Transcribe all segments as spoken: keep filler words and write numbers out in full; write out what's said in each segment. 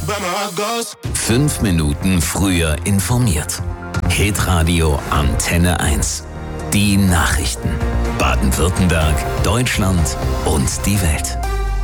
Fünf Minuten früher informiert. Hitradio Antenne eins. Die Nachrichten. Baden-Württemberg, Deutschland und die Welt.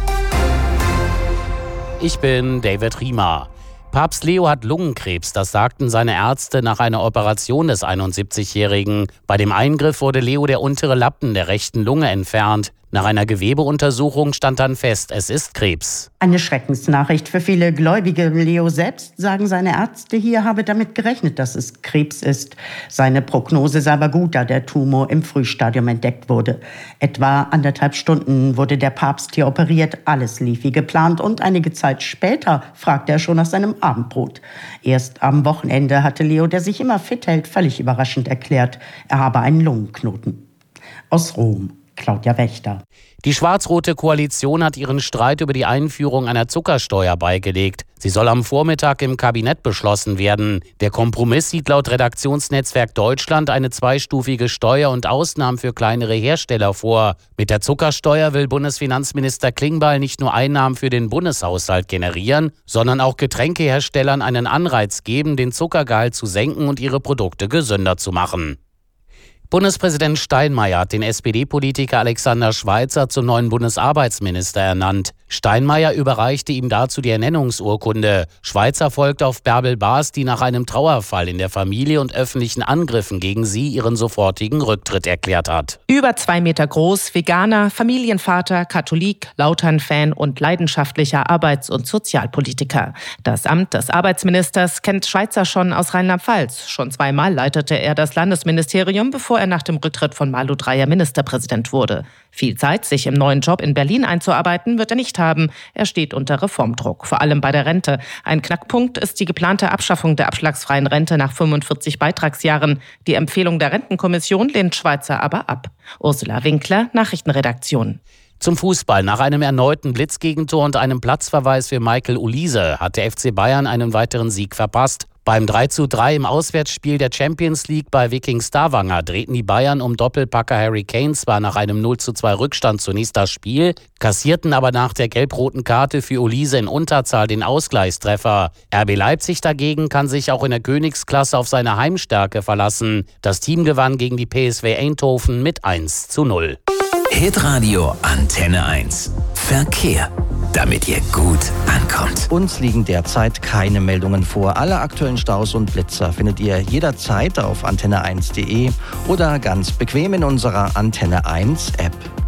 Ich bin David Riemer. Papst Leo hat Lungenkrebs, das sagten seine Ärzte nach einer Operation des einundsiebzigjährigen. Bei dem Eingriff wurde Leo der untere Lappen der rechten Lunge entfernt. Nach einer Gewebeuntersuchung stand dann fest, es ist Krebs. Eine Schreckensnachricht für viele Gläubige. Leo selbst, sagen seine Ärzte hier, habe damit gerechnet, dass es Krebs ist. Seine Prognose sei aber gut, da der Tumor im Frühstadium entdeckt wurde. Etwa anderthalb Stunden wurde der Papst hier operiert. Alles lief wie geplant und einige Zeit später fragte er schon nach seinem Abendbrot. Erst am Wochenende hatte Leo, der sich immer fit hält, völlig überraschend erklärt, er habe einen Lungenknoten. Aus Rom. Claudia Wächter. Die schwarz-rote Koalition hat ihren Streit über die Einführung einer Zuckersteuer beigelegt. Sie soll am Vormittag im Kabinett beschlossen werden. Der Kompromiss sieht laut Redaktionsnetzwerk Deutschland eine zweistufige Steuer und Ausnahmen für kleinere Hersteller vor. Mit der Zuckersteuer will Bundesfinanzminister Klingbeil nicht nur Einnahmen für den Bundeshaushalt generieren, sondern auch Getränkeherstellern einen Anreiz geben, den Zuckergehalt zu senken und ihre Produkte gesünder zu machen. Bundespräsident Steinmeier hat den S P D-Politiker Alexander Schweitzer zum neuen Bundesarbeitsminister ernannt. Steinmeier überreichte ihm dazu die Ernennungsurkunde. Schweitzer folgt auf Bärbel Baas, die nach einem Trauerfall in der Familie und öffentlichen Angriffen gegen sie ihren sofortigen Rücktritt erklärt hat. Über zwei Meter groß, Veganer, Familienvater, Katholik, Lautern-Fan und leidenschaftlicher Arbeits- und Sozialpolitiker. Das Amt des Arbeitsministers kennt Schweitzer schon aus Rheinland-Pfalz. Schon zweimal leitete er das Landesministerium, bevor er nach dem Rücktritt von Malu Dreyer Ministerpräsident wurde. Viel Zeit, sich im neuen Job in Berlin einzuarbeiten, wird er nicht haben. Er steht unter Reformdruck, vor allem bei der Rente. Ein Knackpunkt ist die geplante Abschaffung der abschlagsfreien Rente nach fünfundvierzig Beitragsjahren. Die Empfehlung der Rentenkommission lehnt Schweitzer aber ab. Ursula Winkler, Nachrichtenredaktion. Zum Fußball. Nach einem erneuten Blitzgegentor und einem Platzverweis für Michael Olise hat der F C Bayern einen weiteren Sieg verpasst. Beim drei zu drei im Auswärtsspiel der Champions League bei Viking Stavanger drehten die Bayern um Doppelpacker Harry Kane zwar nach einem null zu zwei Rückstand zunächst das Spiel, kassierten aber nach der gelb-roten Karte für Olise in Unterzahl den Ausgleichstreffer. R B Leipzig dagegen kann sich auch in der Königsklasse auf seine Heimstärke verlassen. Das Team gewann gegen die P S V Eindhoven mit eins zu null. Hitradio Antenne eins. Verkehr. Damit ihr gut ankommt. Uns liegen derzeit keine Meldungen vor. Alle aktuellen Staus und Blitzer findet ihr jederzeit auf antenne eins punkt de oder ganz bequem in unserer Antenne eins App.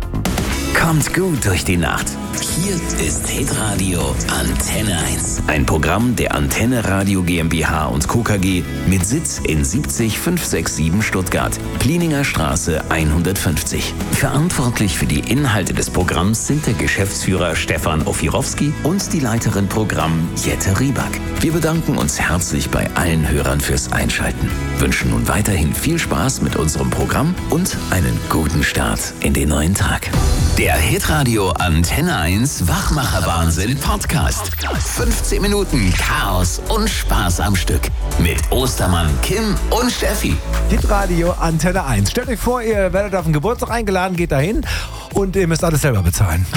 Kommt gut durch die Nacht. Hier ist Hitradio Antenne eins. Ein Programm der Antenne Radio GmbH und Co. K G mit Sitz in siebzig fünfhundertsiebenundsiebzig Stuttgart, Plieninger Straße hundertfünfzig. Verantwortlich für die Inhalte des Programms sind der Geschäftsführer Stefan Ofirowski und die Leiterin Programm Jette Rieback. Wir bedanken uns herzlich bei allen Hörern fürs Einschalten, wünschen nun weiterhin viel Spaß mit unserem Programm und einen guten Start in den neuen Tag. Der Hitradio Antenne eins Wachmacher-Wahnsinn Podcast. fünfzehn Minuten Chaos und Spaß am Stück. Mit Ostermann, Kim und Steffi. Hitradio Antenne eins. Stellt euch vor, ihr werdet auf den Geburtstag eingeladen, geht dahin und ihr müsst alles selber bezahlen.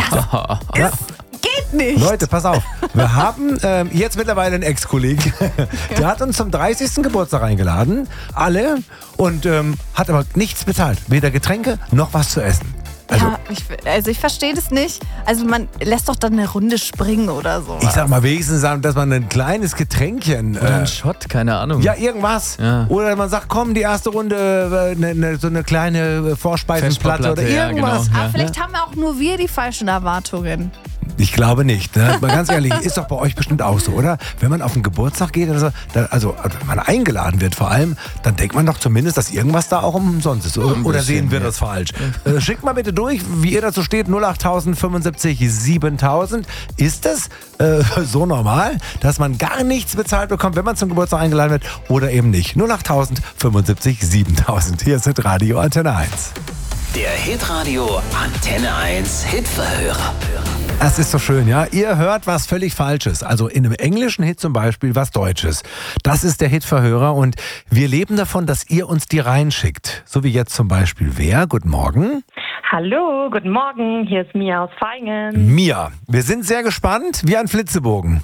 Das ist... Geht nicht. Leute, pass auf. Wir haben ähm, jetzt mittlerweile einen Ex-Kollegen, der hat uns zum dreißigsten Geburtstag eingeladen. Alle. Und ähm, hat aber nichts bezahlt. Weder Getränke noch was zu essen. Also, ja, ich, also ich verstehe das nicht. Also man lässt doch dann eine Runde springen oder so. Ich sag mal wenigstens, dass man ein kleines Getränkchen... Oder äh, ein Shot, keine Ahnung. Ja, irgendwas. Ja. Oder man sagt, komm, die erste Runde, äh, ne, ne, so eine kleine Vorspeisenplatte oder irgendwas. Ja, genau. Aber vielleicht haben auch nur wir die falschen Erwartungen. Ich glaube nicht. Ne? Mal ganz ehrlich, ist doch bei euch bestimmt auch so, oder? Wenn man auf einen Geburtstag geht, also, da, also wenn man eingeladen wird vor allem, dann denkt man doch zumindest, dass irgendwas da auch umsonst ist. Oder, oder sehen wir das falsch? Äh, schickt mal bitte durch, wie ihr dazu steht, null acht fünfundsiebzig siebentausend. Ist das äh, so normal, dass man gar nichts bezahlt bekommt, wenn man zum Geburtstag eingeladen wird oder eben nicht? null acht fünfundsiebzig siebentausend. Hier ist Radio Antenne eins. Der Hitradio Antenne eins Hitverhörer. Es ist so schön, ja. Ihr hört was völlig Falsches. Also in einem englischen Hit zum Beispiel was Deutsches. Das ist der Hitverhörer und wir leben davon, dass ihr uns die reinschickt. So wie jetzt zum Beispiel wer? Guten Morgen. Hallo, guten Morgen. Hier ist Mia aus Vaihingen. Mia, wir sind sehr gespannt, wie ein Flitzebogen.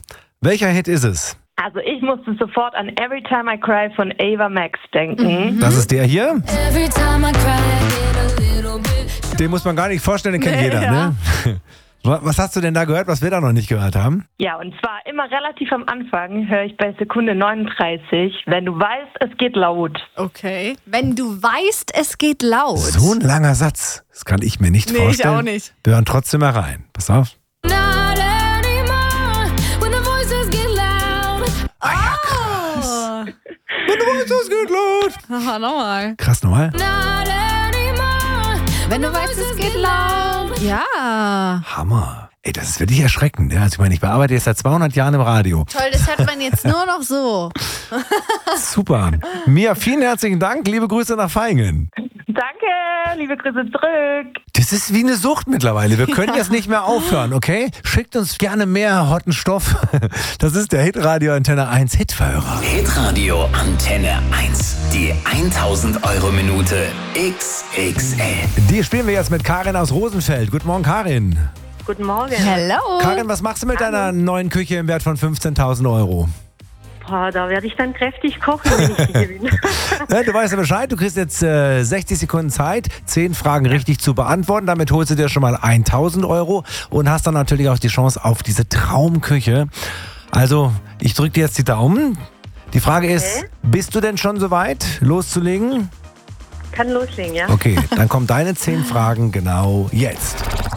Welcher Hit ist es? Also ich musste sofort an Every Time I Cry von Ava Max denken. Mhm. Das ist der hier? Every time I cry, I get a little bit. Den muss man gar nicht vorstellen, den kennt Nee, jeder, ja. ne? Was hast du denn da gehört, was wir da noch nicht gehört haben? Ja, und zwar immer relativ am Anfang höre ich bei Sekunde neununddreißig, wenn du weißt, es geht laut. Okay. Wenn du weißt, es geht laut. So ein langer Satz, das kann ich mir nicht Nee, ich vorstellen. auch nicht. Wir hören trotzdem mal rein. Pass auf. Not anymore, when the voices get loud. Ah ja, krass. Wenn du weißt, es geht laut. Aha, nochmal. Krass, nochmal. Not anymore, Wenn du weißt, es geht laut. Ja. Hammer. Ey, das ist wirklich erschreckend. Ja? Also ich meine, ich bearbeite jetzt seit zweihundert Jahren im Radio. Toll, das hört man jetzt nur noch so. Super. Mia, vielen herzlichen Dank. Liebe Grüße nach Vaihingen. Danke, liebe Grüße zurück. Das ist wie eine Sucht mittlerweile. Wir können jetzt nicht mehr aufhören, okay? Schickt uns gerne mehr hotten Stoff. Das ist der Hitradio Antenne eins Hitverhörer. Hitradio Antenne eins. Die tausend Euro Minute X X L. Die spielen wir jetzt mit Karin aus Rosenfeld. Guten Morgen, Karin. Guten Morgen. Hello. Karin, was machst du mit deiner neuen Küche im Wert von fünfzehntausend Euro? Boah, da werde ich dann kräftig kochen, wenn ich die gewinne. Ja, du weißt ja Bescheid, du kriegst jetzt äh, sechzig Sekunden Zeit, zehn Fragen richtig zu beantworten. Damit holst du dir schon mal tausend Euro und hast dann natürlich auch die Chance auf diese Traumküche. Also, ich drücke dir jetzt die Daumen. Die Frage ist, Okay. bist du denn schon soweit, loszulegen? Kann loslegen, ja? Okay, dann kommen deine zehn Fragen genau jetzt.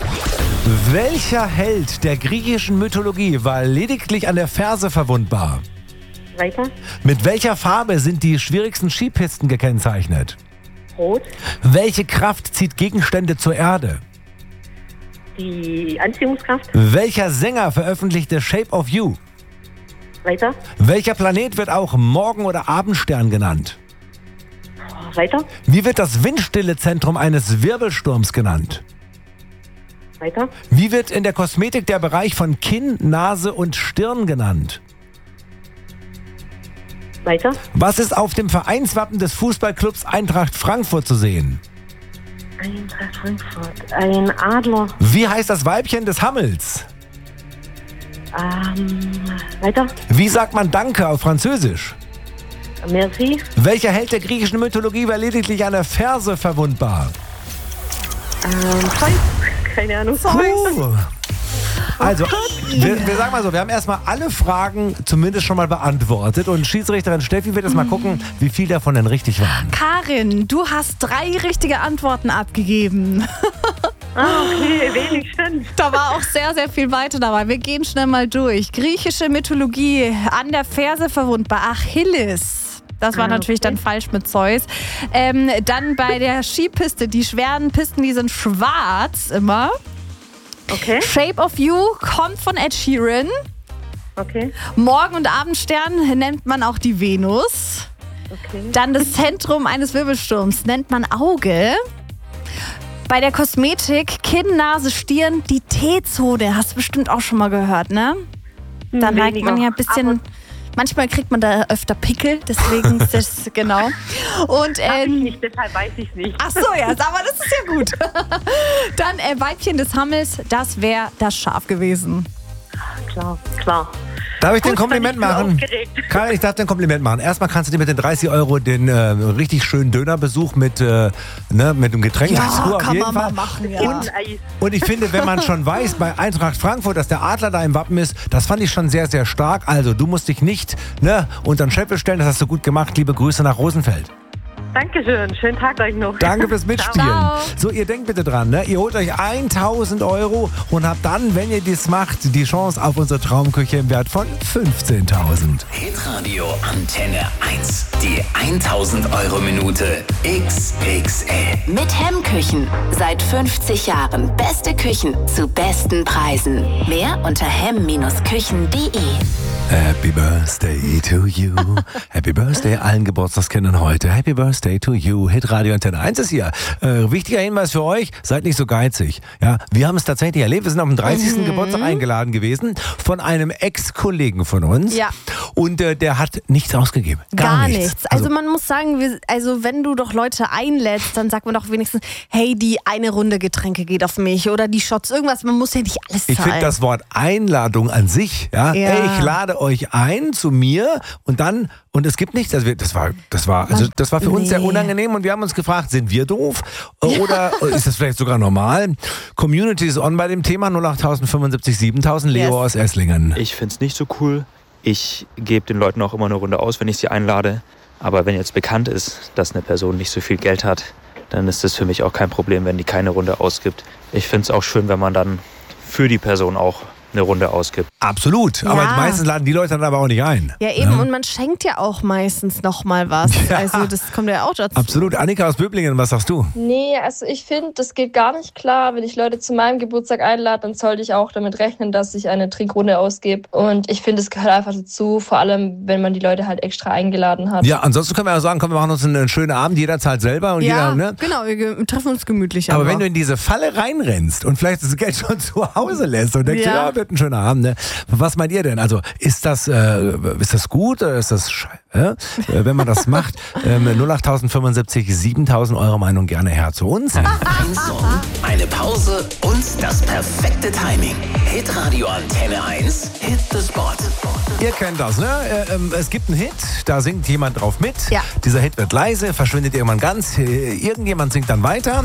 Welcher Held der griechischen Mythologie war lediglich an der Ferse verwundbar? Weiter. Mit welcher Farbe sind die schwierigsten Skipisten gekennzeichnet? Rot. Welche Kraft zieht Gegenstände zur Erde? Die Anziehungskraft. Welcher Sänger veröffentlichte Shape of You? Weiter. Welcher Planet wird auch Morgen- oder Abendstern genannt? Weiter. Wie wird das windstille Zentrum eines Wirbelsturms genannt? Weiter. Wie wird in der Kosmetik der Bereich von Kinn, Nase und Stirn genannt? Weiter. Was ist auf dem Vereinswappen des Fußballclubs Eintracht Frankfurt zu sehen? Eintracht Frankfurt. Ein Adler. Wie heißt das Weibchen des Hammels? Ähm, weiter. Wie sagt man Danke auf Französisch? Merci. Welcher Held der griechischen Mythologie war lediglich an der Ferse verwundbar? Ähm, Zeus. Keine Ahnung. Puh. Also, wir, wir sagen mal so, wir haben erstmal alle Fragen zumindest schon mal beantwortet und Schiedsrichterin Steffi wird jetzt mal gucken, wie viel davon denn richtig waren. Karin, du hast drei richtige Antworten abgegeben. Ah, okay, wenigstens. Da war auch sehr, sehr viel weiter dabei. Wir gehen schnell mal durch. Griechische Mythologie, an der Ferse verwundbar, Achilles. Das war Ah, natürlich okay. dann falsch mit Zeus. Ähm, dann bei der Skipiste, die schweren Pisten, die sind schwarz immer. Okay, Shape of You kommt von Ed Sheeran. okay, Morgen- und Abendstern nennt man auch die Venus. okay. Dann das Zentrum eines Wirbelsturms nennt man Auge. Bei der Kosmetik Kinn, Nase, Stirn, die T-Zone. Hast du bestimmt auch schon mal gehört, ne? Da Hm, neigt man weniger. ja ein bisschen... Manchmal kriegt man da öfter Pickel, deswegen ist das genau. Und Hab ich ähm, nicht, deshalb weiß ich nicht. ach so, ja, aber das ist ja gut. Dann äh, Weibchen des Hammels, das wäre das Schaf gewesen. Klar, klar. Darf ich dir ein Gut, Kompliment dann bin ich machen? aufgeregt. Karin, ich darf dir ein Kompliment machen. Erstmal kannst du dir mit den dreißig Euro den äh, richtig schönen Dönerbesuch mit, äh, ne, mit dem Getränk Ja, dazu auf kann jeden man Fall. mal machen, ja. Und, Eis. und ich finde, wenn man schon weiß, bei Eintracht Frankfurt, dass der Adler da im Wappen ist, das fand ich schon sehr, sehr stark. Also, du musst dich nicht ne, unter den Scheffel stellen, das hast du gut gemacht. Liebe Grüße nach Rosenfeld. Dankeschön, schönen Tag euch noch. Danke fürs Mitspielen. Ciao. So, ihr denkt bitte dran, ne? Ihr holt euch tausend Euro und habt dann, wenn ihr dies macht, die Chance auf unsere Traumküche im Wert von fünfzehntausend. Hitradio Antenne eins. Die tausend Euro Minute X X L. Mit Hemmküchen. Seit fünfzig Jahren. Beste Küchen zu besten Preisen. Mehr unter hemm Küchen punkt de. Happy Birthday to you. Happy Birthday allen Geburtstagskindern heute. Happy Birthday to you. Hitradio Antenne eins ist hier. Äh, wichtiger Hinweis für euch, seid nicht so geizig. Ja, wir haben es tatsächlich erlebt. Wir sind auf dem dreißigsten Geburtstag eingeladen gewesen von einem Ex-Kollegen von uns. Ja. und äh, der hat nichts ausgegeben. Gar, Gar nichts. nichts. Also, man muss sagen, wir, also wenn du doch Leute einlädst, dann sagt man doch wenigstens, hey, die eine Runde Getränke geht auf mich oder die Shots, irgendwas. Man muss ja nicht alles zahlen. Ich finde das Wort Einladung an sich, ja, Ja. Ey, ich lade euch ein zu mir und dann, und es gibt nichts, also wir, das war, das war, also das war für uns Nee. sehr unangenehm und wir haben uns gefragt, sind wir doof oder ist das vielleicht sogar normal? Community ist on bei dem Thema null acht fünfundsiebzig siebentausend, Leo Yes. aus Esslingen. Ich finde es nicht so cool. Ich gebe den Leuten auch immer eine Runde aus, wenn ich sie einlade. Aber wenn jetzt bekannt ist, dass eine Person nicht so viel Geld hat, dann ist das für mich auch kein Problem, wenn die keine Runde ausgibt. Ich finde es auch schön, wenn man dann für die Person auch eine Runde ausgibt. Absolut, aber Ja. meistens laden die Leute dann aber auch nicht ein. Ja, eben. Und man schenkt ja auch meistens noch mal was. Ja. Also das kommt ja auch dazu. Absolut. Annika aus Böblingen, was sagst du? Nee, also ich finde, das geht gar nicht klar. Wenn ich Leute zu meinem Geburtstag einlade, dann sollte ich auch damit rechnen, dass ich eine Trinkrunde ausgebe. Und ich finde, es gehört einfach dazu, vor allem, wenn man die Leute halt extra eingeladen hat. Ja, ansonsten können wir ja sagen, komm, wir machen uns einen schönen Abend, jeder zahlt selber und Ja, jeder, ne? genau. Wir ge- treffen uns gemütlich. Aber einfach. wenn du in diese Falle reinrennst und vielleicht das Geld schon zu Hause lässt und denkst, Ja. ja, wird ein schöner Abend, ne? Was meint ihr denn? Also ist das, äh, ist das gut oder ist das scheiße? Äh, wenn man das macht, ähm, null acht fünfundsiebzig siebentausend, eure Meinung gerne her zu uns. Ein Song, eine Pause und das perfekte Timing. Hitradio Antenne eins, Hit the Spot. Ihr kennt das, ne? Äh, ähm, es gibt einen Hit, da singt jemand drauf mit. Ja. Dieser Hit wird leise, verschwindet irgendwann ganz. Äh, Irgendjemand singt dann weiter.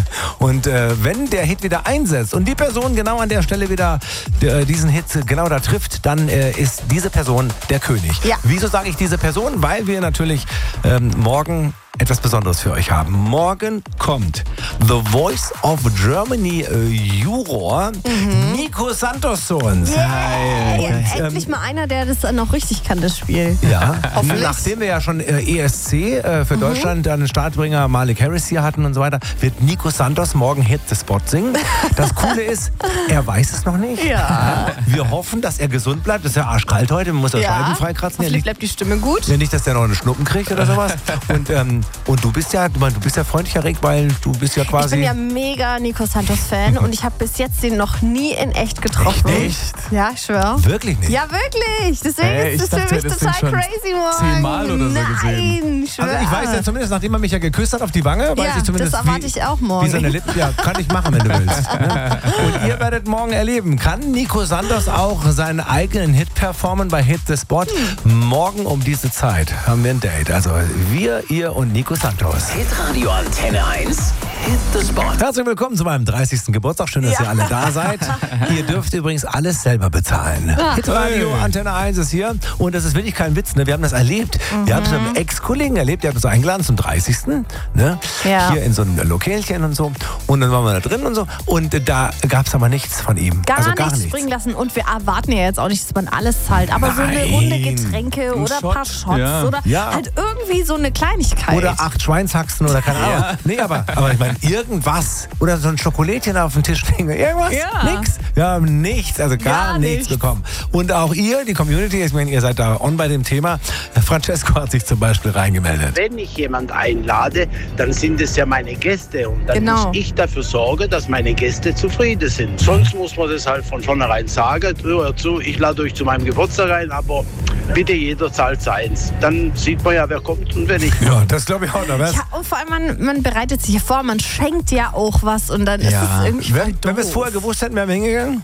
Und äh, wenn der Hit wieder einsetzt und die Person genau an der Stelle wieder äh, diesen Hit genau da trifft, dann äh, ist diese Person der König. Ja. Wieso sage ich diese Person? Weil wir natürlich ähm, morgen etwas Besonderes für euch haben. Morgen kommt The Voice of Germany äh, Juror Mhm. Nico Santos zu uns. Yeah. Hi. Ja, endlich mal einer, der das dann noch richtig kann, das Spiel. Ja, Hoffentlich. nachdem wir ja schon äh, E S C äh, für Deutschland einen Startbringer Malik Harris hier hatten und so weiter, wird Nico Santos morgen Hit the Spot singen. Das Coole ist, er weiß es noch nicht. Ja. Wir hoffen, dass er gesund bleibt. Das ist ja arschkalt heute, man muss ja Scheiben freikratzen. Ja, Hoffentlich nicht, bleibt die Stimme gut. ja, nicht, dass der noch einen Schnuppen kriegt oder sowas. Und, ähm, und du bist ja, du meinst, du bist ja freundlich erregt, weil du bist ja Ich quasi... bin ja mega Nico Santos-Fan und ich habe bis jetzt den noch nie in echt getroffen. Echt? Ja, ich schwöre. Wirklich nicht? Ja, wirklich. Deswegen Hey, ich ist das dachte, für mich das sind total schon crazy morgen. zehnmal oder so Nein, gesehen. ich schwöre. Also ich weiß ja zumindest, nachdem er mich ja geküsst hat auf die Wange, weiß Ja, ich zumindest, das erwarte wie, ich auch morgen. wie seine Lippen, ja, kann ich machen, wenn du willst. Ne? Und ihr werdet morgen erleben, kann Nico Santos auch seinen eigenen Hit performen bei Hit the Spot? Morgen um diese Zeit haben wir ein Date. Also wir, ihr und Nico Santos. Hitradio Antenne eins, Hit the Spot. Herzlich willkommen zu meinem dreißigsten Geburtstag. Schön, dass Ja. ihr alle da seid. Ihr dürft übrigens alles selber bezahlen. Ja. Hitradio Antenne eins ist hier. Und das ist wirklich kein Witz. Ne? Wir haben das erlebt. Wir haben es mit einem Ex-Kollegen erlebt. Der hat uns eingeladen zum dreißigsten Ne? Ja. Hier in so einem Lokälchen und so. Und dann waren wir da drin und so. Und äh, da gab es aber nichts von ihm. Gar, also gar nichts nichts. springen lassen und wir erwarten ja jetzt auch nicht, dass man alles zahlt. Aber so eine Nein. Runde Getränke Ein oder ein paar Shot. Shots Ja. oder Ja. halt irgendwie so eine Kleinigkeit. Oder acht Schweinshaxen oder keine Ahnung. Nee, aber, aber ich meine, irgendwas. Oder so ein Schokolädchen auf dem Tisch legen. Irgendwas? Ja. Nix? Wir haben nichts, also gar, Gar nichts nichts. bekommen. Und auch ihr, die Community, ich meine, ihr seid da on bei dem Thema. Francesco hat sich zum Beispiel reingemeldet. Wenn ich jemand einlade, dann sind es ja meine Gäste und dann Genau. muss ich dafür sorgen, dass meine Gäste zufrieden sind. Sonst muss man das halt von vornherein sagen, hör zu, ich lade euch zu meinem Geburtstag ein, aber bitte jeder zahlt seins. Dann sieht man ja, wer kommt und wer nicht. Ja, das glaube ich auch noch, was? Ja, und vor allem, man, man bereitet sich ja vor, man schenkt ja auch was und dann ist es irgendwie voll Wenn, wenn wir es doof. vorher gewusst hätten, wären wir hingegangen.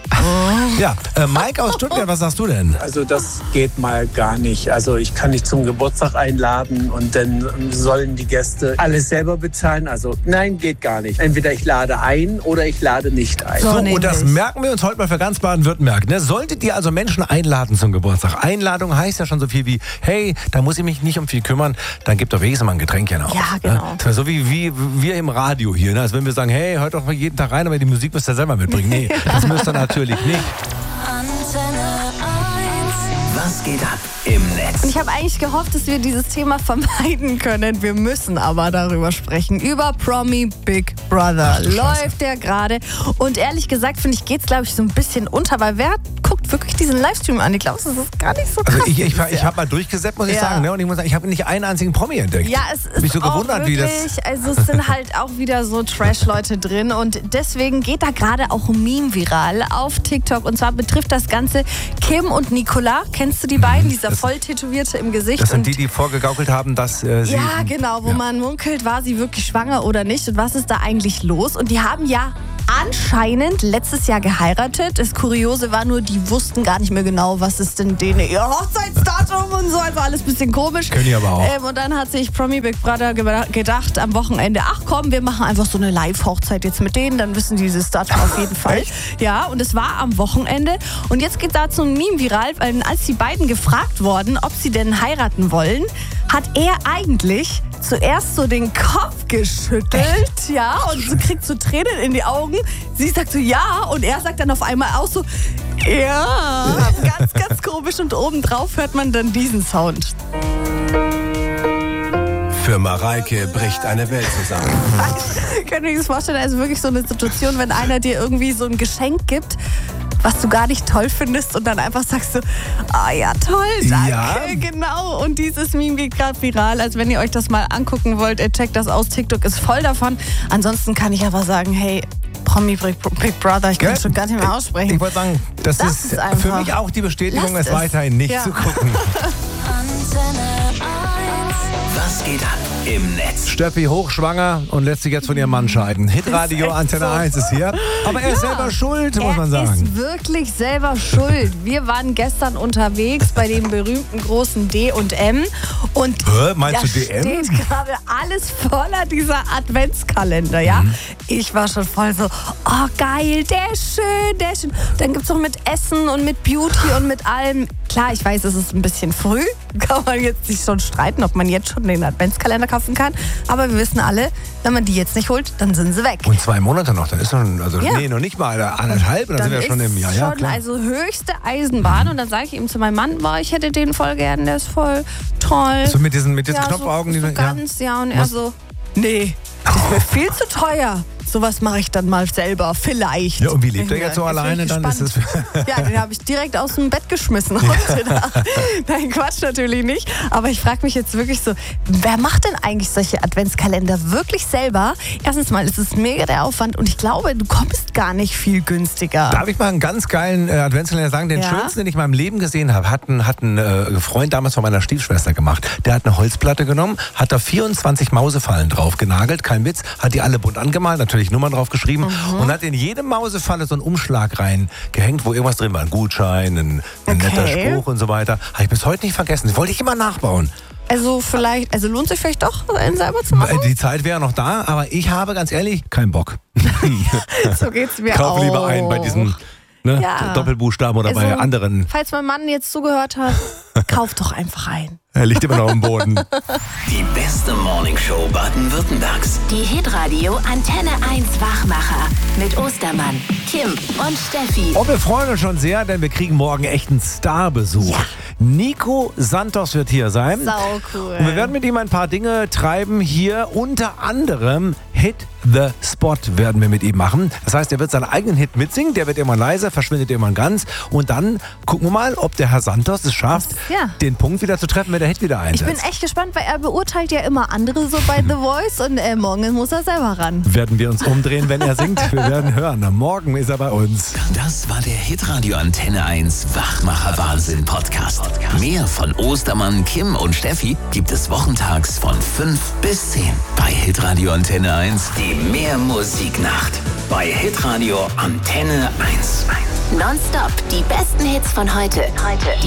Ja, äh, Mike aus Stuttgart, was sagst du denn? Also das geht mal gar nicht. Also ich kann nicht zum Geburtstag einladen und dann sollen die Gäste alles selber bezahlen. Also nein, geht gar nicht. Entweder ich lade ein oder ich lade nicht ein. So, und das merken wir uns heute mal für ganz Baden-Württemberg. Ne? Solltet ihr also Menschen einladen zum Geburtstag? Einladung heißt ja schon so viel wie, hey, da muss ich mich nicht um viel kümmern, dann gebt doch wenigstens mal ein Getränkchen auf. Ja, genau. Ne? Das wäre so wie, wie wir im Radio hier. Ne? Als wenn wir sagen, hey, hört doch mal jeden Tag rein, aber die Musik müsst ihr selber mitbringen. Nee, das müsst ihr natürlich nicht. Was geht ab im Netz? Und ich habe eigentlich gehofft, dass wir dieses Thema vermeiden können. Wir müssen aber darüber sprechen. Über Promi Big Brother. Läuft der gerade. Und ehrlich gesagt, finde ich, geht es, glaube ich, so ein bisschen unter, weil wer guckt wirklich diesen Livestream an? Ich glaube, das ist gar nicht so krass. Also ich, ich, ich habe mal durchgesäppt, muss ich Ja. sagen. Ne? Und ich muss sagen, ich habe nicht einen einzigen Promi entdeckt. Ja, es ist Mich so auch gewundert, wirklich, wie das... also es sind halt auch wieder so Trash-Leute drin und deswegen geht da gerade auch ein Meme viral auf TikTok und zwar betrifft das Ganze Kim und Nicola. Kennst Kennst du die beiden? Dieser das, voll tätowierte im Gesicht. Das sind und die, die vorgegaukelt haben, dass äh, sie... Ja, genau, wo ja. man munkelt, war sie wirklich schwanger oder nicht und was ist da eigentlich los? Und die haben ja anscheinend letztes Jahr geheiratet. Das Kuriose war nur, die wussten gar nicht mehr genau, was ist denn denen ihr Hochzeitsdatum und so, also alles ein bisschen komisch. Können die aber auch. Ähm, und dann hat sich Promi Big Brother ge- gedacht am Wochenende, ach komm, wir machen einfach so eine Live-Hochzeit jetzt mit denen, dann wissen die dieses Datum auf jeden Fall. Echt? Ja, und es war am Wochenende und jetzt geht dazu ein Meme viral, weil als die beiden gefragt wurden, ob sie denn heiraten wollen, hat er eigentlich zuerst so den Kopf geschüttelt, ja, und so kriegt so Tränen in die Augen. Sie sagt so ja und er sagt dann auf einmal auch so ja, ganz, ganz komisch und obendrauf hört man dann diesen Sound. Für Mareike bricht eine Welt zusammen. Könnt ihr euch das vorstellen? Also wirklich so eine Situation, wenn einer dir irgendwie so ein Geschenk gibt, was du gar nicht toll findest und dann einfach sagst du, ah ja, toll, danke, Ja. genau. Und dieses Meme geht gerade viral. Also wenn ihr euch das mal angucken wollt, checkt das aus. TikTok ist voll davon. Ansonsten kann ich aber sagen, hey, Promi Big, Big Brother, ich kann es schon gar nicht mehr aussprechen. Ich wollte sagen, das, Das ist, ist einfach- für mich auch die Bestätigung, Lasst es es. weiterhin nicht Ja. zu gucken. Was geht ab im Netz? Steffi hochschwanger und lässt sich jetzt von ihrem Mann scheiden. Hitradio echt Antenne so. eins ist hier. Aber er ist selber schuld, muss man Er sagen. ist wirklich selber schuld. Wir waren gestern unterwegs bei dem berühmten großen D und M und Hä, meinst da du D M? steht gerade alles voller dieser Adventskalender, ja. Mhm. Ich war schon voll so, oh geil, der ist schön, der ist schön. Dann gibt's noch mit Essen und mit Beauty und mit allem. Klar, ich weiß, es ist ein bisschen früh. Kann man jetzt sich schon streiten, ob man jetzt schon den Adventskalender kaufen kann. Aber wir wissen alle, wenn man die jetzt nicht holt, dann sind sie weg. Und zwei Monate noch, dann ist schon, also Ja. nee, noch nicht mal anderthalb, dann, sind wir schon im Jahr. schon Ja, klar. also höchste Eisenbahn. Und dann sage ich ihm zu meinem Mann, boah, ich hätte den voll gern, der ist voll toll. So mit diesen, mit diesen ja, Knopfaugen, so, die so du- ja. ganz, ja. Und er Was? so, nee, das ist mir viel zu teuer. Sowas mache ich dann mal selber, vielleicht. Ja, und wie lebt er jetzt so bin alleine? ich Dann ist es gespannt. Ja, den habe ich direkt aus dem Bett geschmissen heute Nacht. Nein, Quatsch natürlich nicht. Aber ich frage mich jetzt wirklich so, wer macht denn eigentlich solche Adventskalender wirklich selber? Erstens mal ist es mega der Aufwand und ich glaube, du kommst gar nicht viel günstiger. Darf ich mal einen ganz geilen äh, Adventskalender sagen? Den Ja? schönsten, den ich in meinem Leben gesehen habe, hat ein, hat ein äh, Freund damals von meiner Stiefschwester gemacht. Der hat eine Holzplatte genommen, hat da vierundzwanzig Mausefallen drauf genagelt, kein Witz, hat die alle bunt angemalt, natürlich Nummern drauf geschrieben und hat in jede Mausefalle so einen Umschlag reingehängt, wo irgendwas drin war. Ein Gutschein, ein, ein Okay. netter Spruch und so weiter. Habe ich bis heute nicht vergessen. Das wollte ich immer nachbauen. Also vielleicht, also lohnt sich vielleicht doch, einen selber zu machen? Die Zeit wäre noch da, aber ich habe ganz ehrlich keinen Bock. So geht's mir Kauf auch. lieber ein bei diesen ne, Ja. Doppelbuchstaben oder bei Also, anderen. Falls mein Mann jetzt zugehört hat, kauf doch einfach ein. Er liegt immer noch am Boden. Die beste Morningshow Baden-Württembergs. Die Hitradio Antenne eins Wachmacher mit Ostermann, Kim und Steffi. Und wir freuen uns schon sehr, denn wir kriegen morgen echt einen Starbesuch. Ja. Nico Santos wird hier sein. Sau cool. Und wir werden mit ihm ein paar Dinge treiben hier. Unter anderem Hit the Spot werden wir mit ihm machen. Das heißt, er wird seinen eigenen Hit mitsingen. Der wird immer leiser, verschwindet immer ganz. Und dann gucken wir mal, ob der Herr Santos es schafft, Ja. den Punkt wieder zu treffen, wenn der Hit wieder Ich einsetzt. bin echt gespannt, weil er beurteilt ja immer andere so bei The Voice und äh, morgen muss er selber ran. Werden wir uns umdrehen, wenn er singt? Wir werden hören. Morgen ist er bei uns. Das war der Hitradio Antenne eins Wachmacher Wahnsinn Podcast. Mehr von Ostermann, Kim und Steffi gibt es wochentags von fünf bis zehn bei Hitradio Antenne eins. Die Mehrmusiknacht bei Hitradio Antenne eins. Nonstop die besten Hits von heute. Heute.